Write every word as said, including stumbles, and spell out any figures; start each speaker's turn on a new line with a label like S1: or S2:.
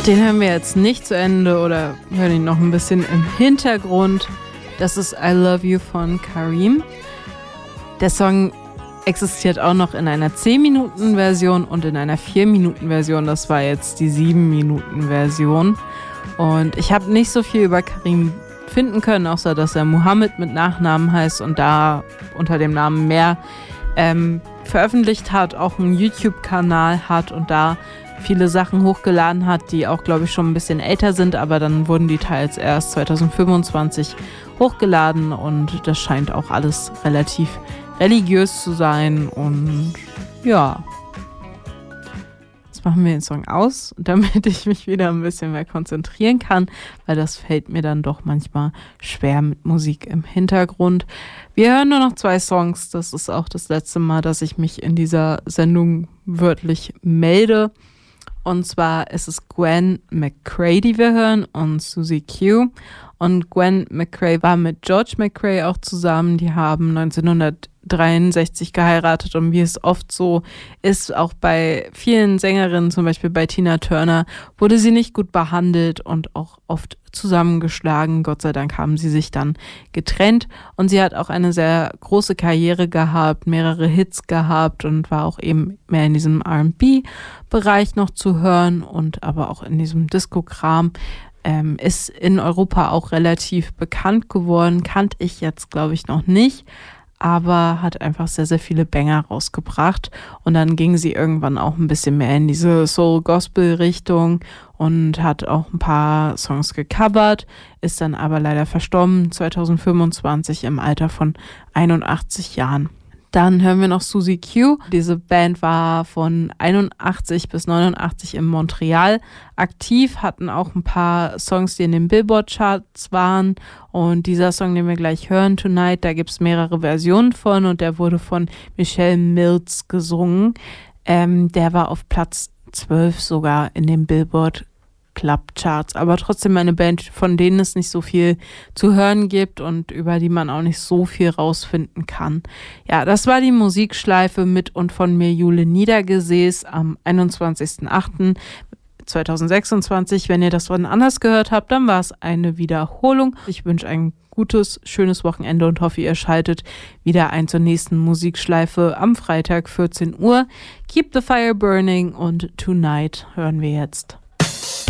S1: Den hören wir jetzt nicht zu Ende oder hören ihn noch ein bisschen im Hintergrund. Das ist I Love You von Kareem. Der Song existiert auch noch in einer zehn-Minuten-Version und in einer vier-Minuten-Version. Das war jetzt die sieben-Minuten-Version. Und ich habe nicht so viel über Kareem finden können, außer dass er Mohammed mit Nachnamen heißt und da unter dem Namen mehr ähm, veröffentlicht hat, auch einen YouTube-Kanal hat und da viele Sachen hochgeladen hat, die auch, glaube ich, schon ein bisschen älter sind, aber dann wurden die teils erst zwanzig fünfundzwanzig hochgeladen und das scheint auch alles relativ religiös zu sein und ja. Jetzt machen wir den Song aus, damit ich mich wieder ein bisschen mehr konzentrieren kann, weil das fällt mir dann doch manchmal schwer mit Musik im Hintergrund. Wir hören nur noch zwei Songs, das ist auch das letzte Mal, dass ich mich in dieser Sendung wörtlich melde. Und zwar ist es Gwen McCrae, die wir hören, und Susie Q. Und Gwen McCrae war mit George McCrae auch zusammen. Die haben neunzehnhundertdreiundsechzig geheiratet. Und wie es oft so ist, auch bei vielen Sängerinnen, zum Beispiel bei Tina Turner, wurde sie nicht gut behandelt und auch oft zusammengeschlagen. Gott sei Dank haben sie sich dann getrennt. Und sie hat auch eine sehr große Karriere gehabt, mehrere Hits gehabt und war auch eben mehr in diesem R and B-Bereich noch zu hören und aber auch in diesem Disco-Kram. Ähm, ist in Europa auch relativ bekannt geworden, kannte ich jetzt, glaube ich, noch nicht, aber hat einfach sehr, sehr viele Banger rausgebracht und dann ging sie irgendwann auch ein bisschen mehr in diese Soul-Gospel-Richtung und hat auch ein paar Songs gecovert, ist dann aber leider verstorben, zwanzig fünfundzwanzig im Alter von einundachtzig Jahren. Dann hören wir noch Susie Q. Diese Band war von einundachtzig bis neunundachtzig in Montreal aktiv, hatten auch ein paar Songs, die in den Billboard-Charts waren. Und dieser Song, den wir gleich hören, Tonight, da gibt es mehrere Versionen von und der wurde von Michelle Mills gesungen. Ähm, der war auf Platz zwölf sogar in den Billboard Club-Charts, aber trotzdem eine Band, von denen es nicht so viel zu hören gibt und über die man auch nicht so viel rausfinden kann. Ja, das war die Musikschleife mit und von mir, Jule Niedergesäß, am einundzwanzigsten achten zweitausendsechsundzwanzig. Wenn ihr das wann anders gehört habt, dann war es eine Wiederholung. Ich wünsche ein gutes, schönes Wochenende und hoffe, ihr schaltet wieder ein zur nächsten Musikschleife am Freitag vierzehn Uhr. Keep the Fire Burning und Tonight hören wir jetzt.